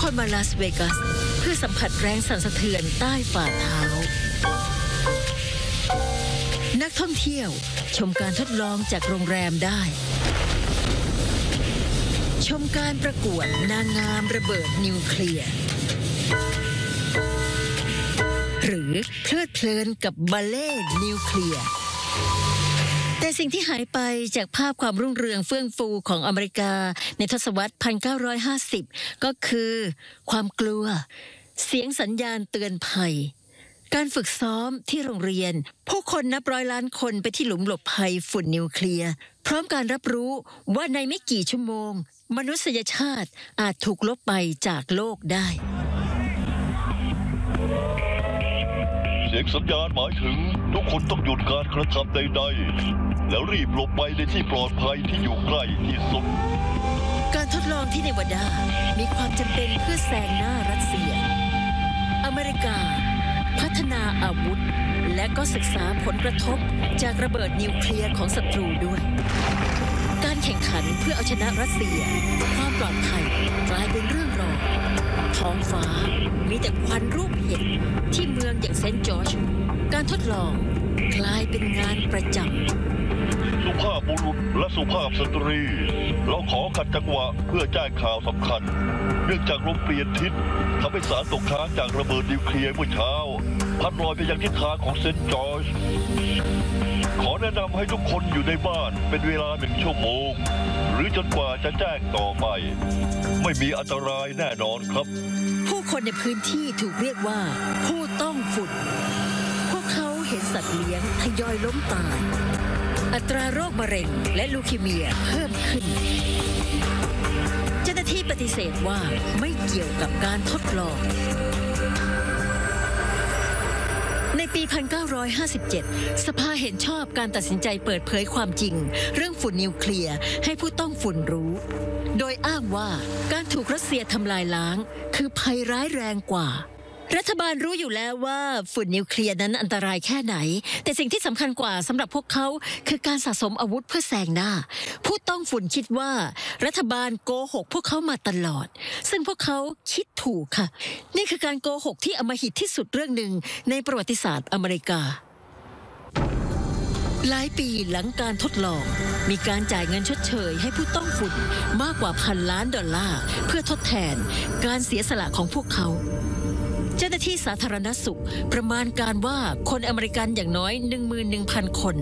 คนมาลาสเวกัสเพื่อสัมผัสแรงสั่นสะเทือนใต้ฝ่าเท้านักท่องเที่ยวชมการทดลองจากโรงแรมได้ชมการประกวดนางงามระเบิดนิวเคลียร์หรือเพลิดเพลินกับบัลเล่ต์นิวเคลียร์แต่สิ่งที่หายไปจากภาพความรุ่งเรืองเฟื่องฟูของอเมริกาในทศวรรษ 1950 ก็คือความกลัวเสียงสัญญาณเตือนภัยการฝึกซ้อมที่โรงเรียนผู้คนนับร้อยล้านคนไปที่หลุมหลบภัยฝุ่นนิวเคลียร์พร้อมการรับรู้ว่าในไม่กี่ชั่วโมงมนุษยชาติอาจถูกลบไปจากโลกได้เสียงสัญญาณหมายถึงทุกคนต้องหยุดการกระทำใดๆแล้วรีบหลบไปในที่ปลอดภัยที่อยู่ใกล้ที่สุดการทดลองที่เนวาดามีความจำเป็นเพื่อแซงหน้ารัสเซียอเมริกาพัฒนาอาวุธและก็ศึกษาผลกระทบจากระเบิดนิวเคลียร์ของศัตรูด้วยการแข่งขันเพื่อเอาชนะรัสเซียความปลอดภัยกลายเป็นเรื่องรองท้องฟ้ามีแต่ควันรูปเห็ดที่เมืองอย่างเซนต์จอร์จการทดลองกลายเป็นงานประจำสุภาพบุรุษและสุภาพสตรีเราขอขัดจังหวะเพื่อแจ้งข่าวสำคัญเนื่องจากลมเปลี่ยนทิศทำให้สารตกค้างจากระเบิดนิวเคลียร์เมื่อเช้าพัดลอยไปยังทิศทางของเซนต์จอร์จขอแนะนำให้ทุกคนอยู่ในบ้านเป็นเวลา1 ชั่วโมงหรือจนกว่าจะแจ้งต่อไปไม่มีอันตรายแน่นอนครับผู้คนในพื้นที่ถูกเรียกว่าผู้ต้องฝุ่นพวกเขาเห็นสัตว์เลี้ยงทยอยล้มตายอัตราโรคมะเร็งและลูคีเมียเพิ่มขึ้นเจ้าหน้าที่ปฏิเสธว่าไม่เกี่ยวกับการทดลองในปี 1957 สภาเห็นชอบการตัดสินใจเปิดเผยความจริงเรื่องฝุ่นนิวเคลียร์ให้ผู้ต้องฝุ่นรู้โดยอ้างว่าการถูกรัสเซียทำลายล้างคือภัยร้ายแรงกว่ารัฐบาลรู้อยู่แล้วว่าฝุ่นนิวเคลียร์นั้นอันตรายแค่ไหนแต่สิ่งที่สำคัญกว่าสำหรับพวกเขาคือการสะสมอาวุธเพื่อแซงหน้าผู้ต้องฝุ่นคิดว่ารัฐบาลโกหกพวกเขามาตลอดซึ่งพวกเขาคิดถูกค่ะนี่คือการโกหกที่อำมหิตที่สุดเรื่องหนึ่งในประวัติศาสตร์อเมริกาหลายปีหลังการทดลองมีการจ่ายเงินชดเชยให้ผู้ต้องฝุ่นมากกว่า$1,000 ล้านเพื่อทดแทนการเสียสละของพวกเขาเจ้าหน้าที่สาธารณสุขประมาณการว่าคนอเมริกันอย่างน้อย 11,000 คน